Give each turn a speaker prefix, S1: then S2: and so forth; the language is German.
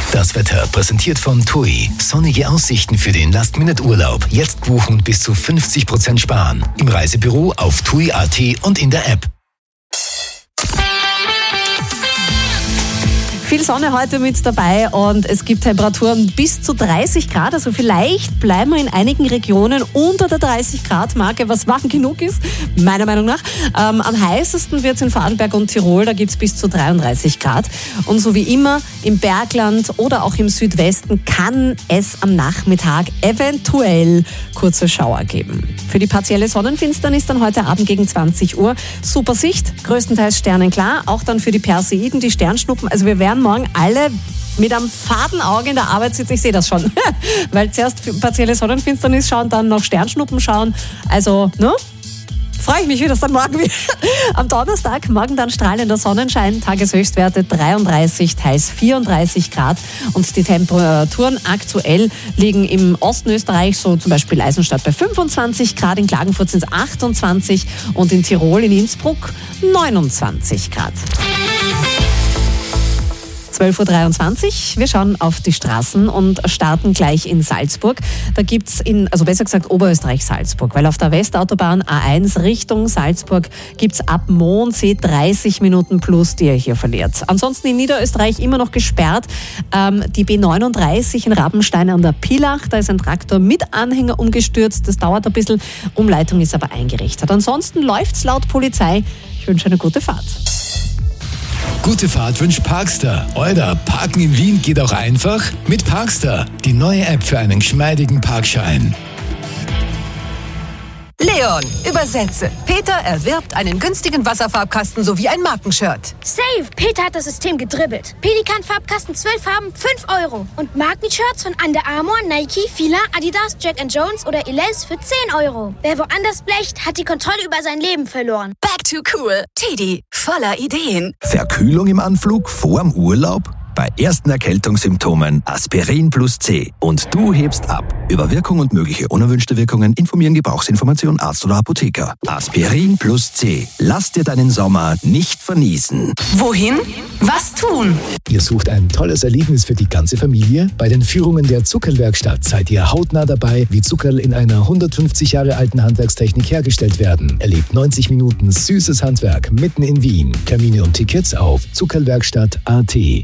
S1: Das Wetter präsentiert von TUI. Sonnige Aussichten für den Last-Minute-Urlaub. Jetzt buchen und bis zu 50% sparen. Im Reisebüro, auf TUI.at und in der App.
S2: Viel Sonne heute mit dabei und es gibt Temperaturen bis zu 30 Grad. Also vielleicht bleiben wir in einigen Regionen unter der 30-Grad-Marke, was warm genug ist, meiner Meinung nach. Am heißesten wird es in Vorarlberg und Tirol, da gibt es bis zu 33 Grad. Und so wie immer im Bergland oder auch im Südwesten kann es am Nachmittag eventuell kurze Schauer geben. Für die partielle Sonnenfinsternis dann heute Abend gegen 20 Uhr. Super Sicht, größtenteils sternenklar. Auch dann für die Perseiden, die Sternschnuppen. Also wir werden morgen alle mit einem faden Auge in der Arbeit sitzen. Ich sehe das schon. Weil zuerst partielle Sonnenfinsternis schauen, dann noch Sternschnuppen schauen. Also, ne? Freue ich mich, wie das dann morgen wird. Am Donnerstag, morgen dann strahlender Sonnenschein, Tageshöchstwerte 33, teils 34 Grad. Und die Temperaturen aktuell liegen im Osten Österreich, so zum Beispiel Eisenstadt bei 25 Grad, in Klagenfurt sind es 28 und in Tirol, in Innsbruck 29 Grad. 12.23 Uhr. Wir schauen auf die Straßen und starten gleich in Salzburg. Da gibt's also besser gesagt Oberösterreich-Salzburg, weil auf der Westautobahn A1 Richtung Salzburg gibt's ab Mondsee 30 Minuten plus, die ihr hier verliert. Ansonsten in Niederösterreich immer noch gesperrt. Die B39 in Rabenstein an der Pilach, da ist ein Traktor mit Anhänger umgestürzt. Das dauert ein bisschen. Umleitung ist aber eingerichtet. Ansonsten läuft's laut Polizei. Ich wünsche eine gute Fahrt.
S1: Gute Fahrt wünscht Parkster. Oder Parken in Wien geht auch einfach mit Parkster. Die neue App für einen geschmeidigen Parkschein.
S3: Leon, übersetze. Peter erwirbt einen günstigen Wasserfarbkasten sowie ein Markenshirt.
S4: Safe! Peter hat das System gedribbelt. Pelikan-Farbkasten 12 Farben, 5 €. Und Markenshirts von Under Armour, Nike, Fila, Adidas, Jack & Jones oder Elize für 10 €. Wer woanders blecht, hat die Kontrolle über sein Leben verloren.
S3: Back to cool. Teddy, voller Ideen.
S5: Verkühlung im Anflug vorm Urlaub? Bei ersten Erkältungssymptomen Aspirin plus C. Und du hebst ab. Über Wirkung und mögliche unerwünschte Wirkungen informieren Gebrauchsinformation Arzt oder Apotheker. Aspirin plus C. Lass dir deinen Sommer nicht verniesen.
S3: Wohin? Was tun?
S1: Ihr sucht ein tolles Erlebnis für die ganze Familie? Bei den Führungen der Zuckerlwerkstatt seid ihr hautnah dabei, wie Zuckerl in einer 150 Jahre alten Handwerkstechnik hergestellt werden. Erlebt 90 Minuten süßes Handwerk mitten in Wien. Termine und Tickets auf zuckerlwerkstatt.at.